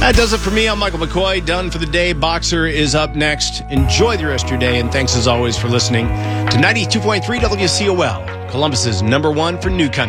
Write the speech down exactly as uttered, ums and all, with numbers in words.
That does it for me. I'm Michael McCoy. Done for the day. Boxer is up next. Enjoy the rest of your day, and thanks as always for listening to ninety-two point three W C O L, Columbus's number one for new country.